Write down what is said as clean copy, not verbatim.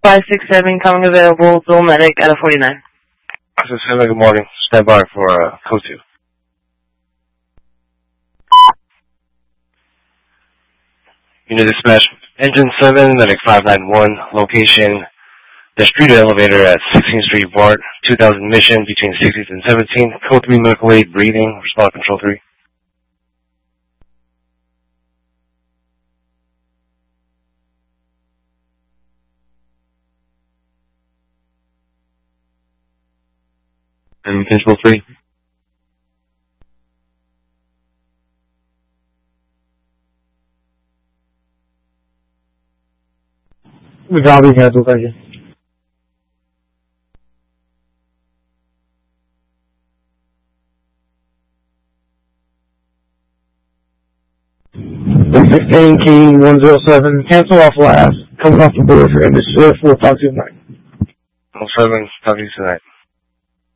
567 coming available, Bill Medic at a 49. 567, good morning. Stand by for code 2. Unit dispatch, engine 7, Medic 591, location, the street elevator at 16th Street, BART, 2000 mission between 60th and 17th, code 3, medical aid, breathing, respond control 3. And control 3. The job you cancel, thank you. King 107, cancel off last, coming off the board for Industry 4529. 07, talk to you tonight.